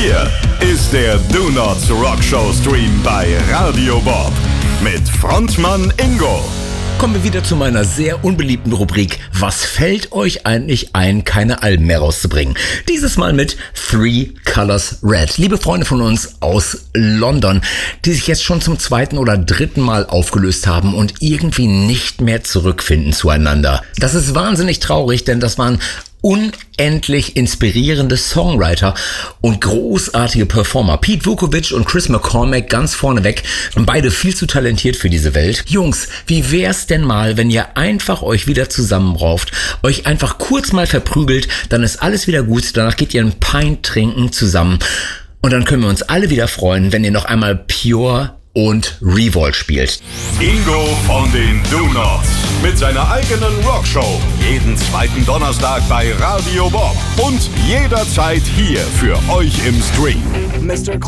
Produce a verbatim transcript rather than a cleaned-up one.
Hier ist der Do Nots Rock Show Stream bei Radio Bob mit Frontmann Ingo. Kommen wir wieder zu meiner sehr unbeliebten Rubrik. Was fällt euch eigentlich ein, keine Alben mehr rauszubringen? Dieses Mal mit Three Colors Red. Liebe Freunde von uns aus London, die sich jetzt schon zum zweiten oder dritten Mal aufgelöst haben und irgendwie nicht mehr zurückfinden zueinander. Das ist wahnsinnig traurig, denn das waren unendlich inspirierende Songwriter und großartige Performer. Pete Vukovic und Chris McCormack ganz vorneweg. Beide viel zu talentiert für diese Welt. Jungs, wie wär's denn mal, wenn ihr einfach euch wieder zusammenrauft, euch einfach kurz mal verprügelt, dann ist alles wieder gut, danach geht ihr ein Pint trinken zusammen und dann können wir uns alle wieder freuen, wenn ihr noch einmal Pure und Revolt spielt. Ingo von den Do Nots mit seiner eigenen Rockshow. Jeden zweiten Donnerstag bei Radio Bob und jederzeit hier für euch im Stream. Mister